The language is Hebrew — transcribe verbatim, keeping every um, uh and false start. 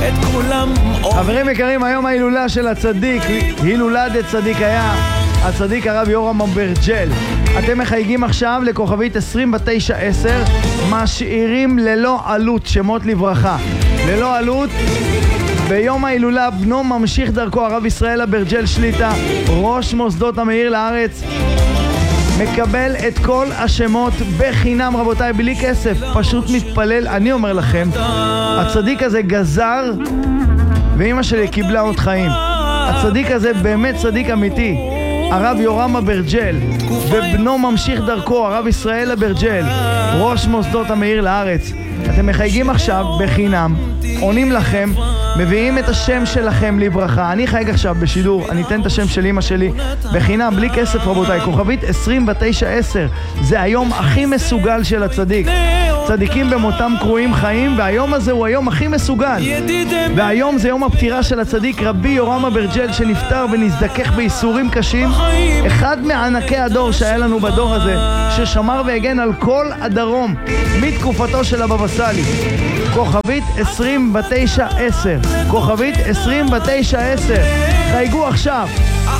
את כולם. חברים יקרים, היום ההילולה של הצדיק, הילולת צדיק היה הצדיק הרב יורם אברג'ל. אתם מחייגים עכשיו לכוכבית עשרים ותשע עשר, משאירים ללא עלות, שמות לברכה, ללא עלות. ביום ההילולה בנו ממשיך דרכו הרב ישראל אברג'ל שליטה, ראש מוסדות המאיר לארץ, מקבל את כל השמות בחינם רבותיי, בלי כסף, פשוט מתפלל. אני אומר לכם, הצדיק הזה גזר ואמא שלי קיבלה עוד חיים. הצדיק הזה באמת צדיק אמיתי, הרב יורם אברג'ל, ובנו ממשיך דרכו הרב ישראל אברג'ל, ראש מוסדות המאיר לארץ. אתם מחייגים עכשיו בחינם, עונים לכם, מביאים את השם שלכם לברכה. אני חייג עכשיו בשידור, אני אתן את השם של אמא שלי בחינם, בלי כסף רבותיי. כוכבית עשרים ותשע עשר, זה היום הכי מסוגל של הצדיק. צדיקים במותם קרויים חיים, והיום הזה הוא היום הכי מסוגל. והיום זה יום הפטירה של הצדיק רבי יורם אברג'ל, שנפטר ונזדכך בייסורים קשים. אחד מענקי הדור שהיה לנו בדור הזה, ששמר והגן על כל הדרום מתקופתו של הבבא סאלי. כוכבית עשרים ותשע עשר, כוכבית עשרים ותשע עשר, חייגו עכשיו.